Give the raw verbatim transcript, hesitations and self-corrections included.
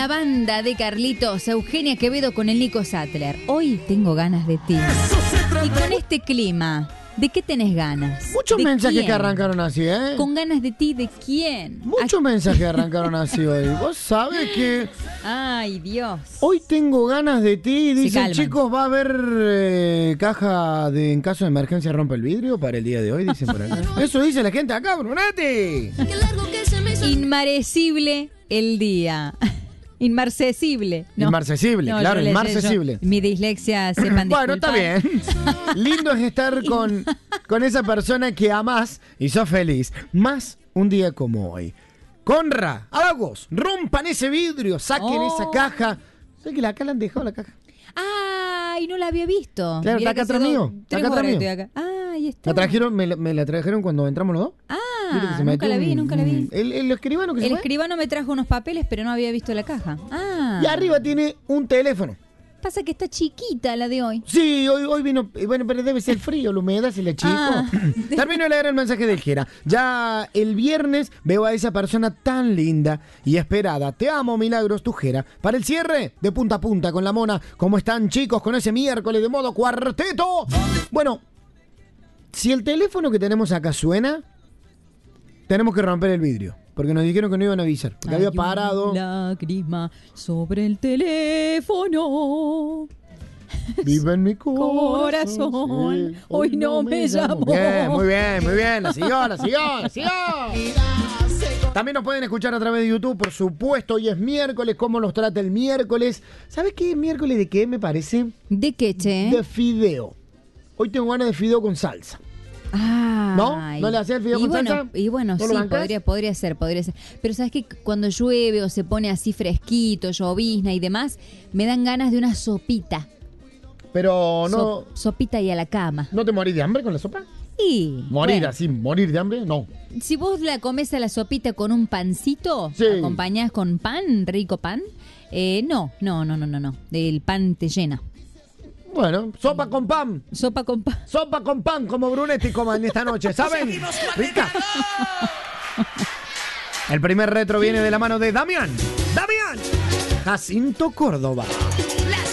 la banda de Carlitos, Eugenia Quevedo con el Nico Sattler. Hoy tengo ganas de ti. Y con este clima, ¿de qué tenés ganas? Muchos ¿De mensajes quién? que arrancaron así, ¿eh? Con ganas de ti, ¿de quién? Muchos mensajes arrancaron así hoy. Vos sabés que Ay, Dios. hoy tengo ganas de ti. Se Dicen, calman. chicos, va a haber eh, caja de en caso de emergencia rompe el vidrio para el día de hoy, dicen por acá. Eso dice la gente acá, Brunati. Inmarcesible el día. Inmarcesible. ¿no? Inmarcesible, No, claro, yo le- inmarcesible. yo- Mi dislexia, sepan Bueno, está disculpar. bien. Lindo es estar con, con esa persona que amás y sos feliz. Más un día como hoy. Conra, vagos, rompan ese vidrio, saquen Oh. esa caja. ¿Sabes que la- acá la han dejado la caja? Ay, no la había visto. Claro, Mirá está acá que atrás hace mío, dos- está tres acá atrás horas mío. estoy acá. Ah, ahí está. ¿La trajeron, me, la- me la trajeron cuando entramos los dos? Viste que Ah, se nunca metió la vi, un- nunca la vi. un- El, el escribano que se El fue. escribano me trajo unos papeles, pero no había visto la caja. Ah. Y arriba tiene un teléfono. Pasa que está chiquita la de hoy. Sí, hoy, hoy vino, bueno, pero debe ser frío, la humedad se le chico. Ah. Termino de leer el mensaje de Jera. Ya el viernes veo a esa persona tan linda y esperada. Te amo, Milagros, tu Jera. Para el cierre, de punta a punta con la mona. ¿Cómo están, chicos, con ese miércoles de modo cuarteto? Bueno, si el teléfono que tenemos acá suena, tenemos que romper el vidrio. Porque nos dijeron que no iban a avisar. Porque había Hay una parado. lágrima sobre el teléfono. Vive en mi Corazón, corazón. sí. hoy no me llamó. Bien, muy bien, muy bien. La siguió, la siguió, la siguió. También nos pueden escuchar a través de YouTube, por supuesto. Hoy es miércoles, ¿cómo nos trata el miércoles? ¿Sabes qué es miércoles de qué me parece? ¿De qué, che? De fideo. Hoy tengo ganas de fideo con salsa. Ay. ¿No? ¿No le hacía el fideo y con bueno, salsa? Y bueno, ¿No sí, lo bancás? podría, podría ser, podría ser. Pero sabes que cuando llueve o se pone así fresquito, llovizna y demás, me dan ganas de una sopita. Pero no, So- sopita y a la cama. ¿no te morís de hambre con la sopa? Y Morir bueno, así, morir de hambre, no. si vos la comes a la sopita con un pancito, Sí. acompañás con pan, rico pan, eh, no, no, no, no, no, no. El pan te llena. Bueno, sopa con pan. Sopa con pan. Sopa con pan como Brunetti coman esta noche, ¿saben? Rica. El primer retro viene de la mano de Damián. Damián. Jacinto Córdoba.